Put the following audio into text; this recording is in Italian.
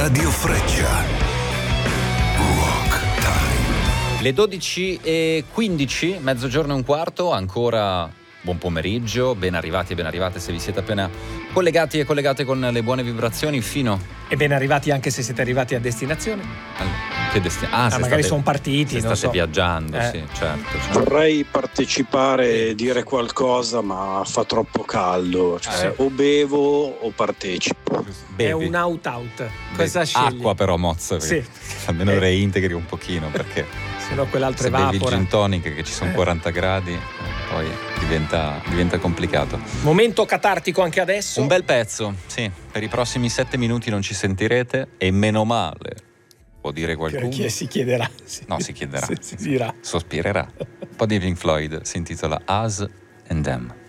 Radio Freccia. Rock Time. Le 12:15, mezzogiorno e un quarto, ancora buon pomeriggio, ben arrivati e ben arrivate se vi siete appena collegati e collegate con le buone vibrazioni fino. E ben arrivati anche se siete arrivati a destinazione. Che magari sono partiti, se non state so. viaggiando, sì, certo. Vorrei partecipare e dire qualcosa, ma fa troppo caldo. Cioè, o bevo o partecipo. Bevi. È un out. Cosa scegli? Acqua però, Mozza, Sì. almeno reintegri un pochino, perché Se no quell'altro se bevi il evapora. gin tonic che ci sono 40 gradi, poi diventa complicato. Momento catartico anche adesso. Un bel pezzo, sì. Per i prossimi 7 minuti non ci sentirete e meno male. Può dire qualcuno? Chi si chiederà. No, si chiederà. Si dirà. Sospirerà. Un po' di Pink Floyd, si intitola Us and Them.